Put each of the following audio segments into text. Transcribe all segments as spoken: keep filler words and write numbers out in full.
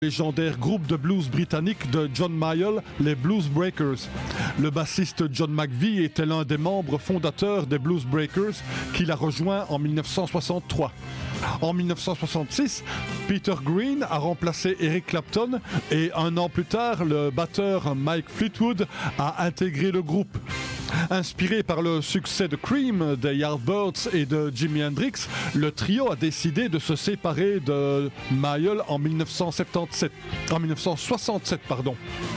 Légendaire groupe de blues britannique de John Mayall, les Blues Breakers. Le bassiste John McVie était l'un des membres fondateurs des Blues Breakers qu'il a rejoint en mille neuf cent soixante-trois. En mille neuf cent soixante-six, Peter Green a remplacé Eric Clapton et un an plus tard, le batteur Mike Fleetwood a intégré le groupe. Inspiré par le succès de Cream, des Yardbirds et de Jimi Hendrix, le trio a décidé de se séparer de Mayall en mille neuf cent soixante-sept. En mille neuf cent soixante-sept, pardon.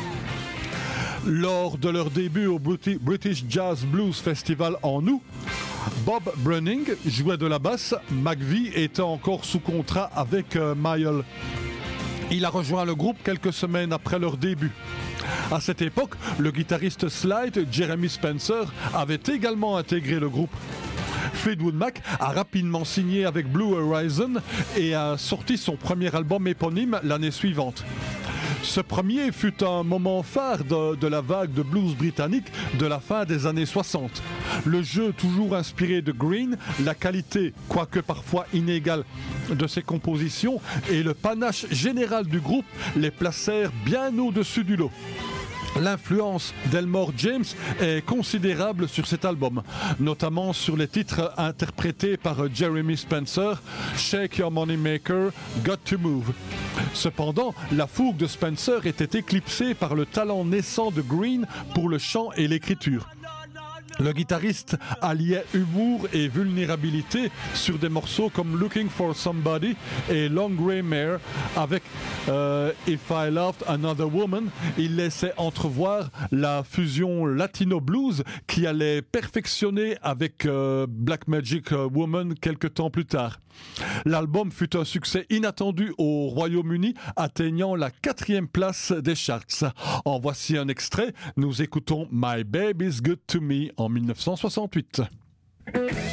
Lors de leur début au British Jazz Blues Festival en août, Bob Browning jouait de la basse, McVie était encore sous contrat avec euh, Mayall. Il a rejoint le groupe quelques semaines après leur début. À cette époque, le guitariste slide Jeremy Spencer avait également intégré le groupe. Fleetwood Mac a rapidement signé avec Blue Horizon et a sorti son premier album éponyme l'année suivante. Ce premier fut un moment phare de, de la vague de blues britannique de la fin des années soixante. Le jeu toujours inspiré de Green, la qualité, quoique parfois inégale, de ses compositions et le panache général du groupe les placèrent bien au-dessus du lot. L'influence d'Elmore James est considérable sur cet album, notamment sur les titres interprétés par Jeremy Spencer, Shake Your Money Maker, Got to Move. Cependant, la fougue de Spencer était éclipsée par le talent naissant de Green pour le chant et l'écriture. Le guitariste alliait humour et vulnérabilité sur des morceaux comme Looking for Somebody et Long Grey Mare. Avec euh, If I Loved Another Woman, il laissait entrevoir la fusion latino-blues qui allait perfectionner avec euh, Black Magic Woman quelques temps plus tard. L'album fut un succès inattendu au Royaume-Uni, atteignant la quatrième place des charts. En voici un extrait, nous écoutons My Baby's Good to Me en mille neuf cent soixante-huit.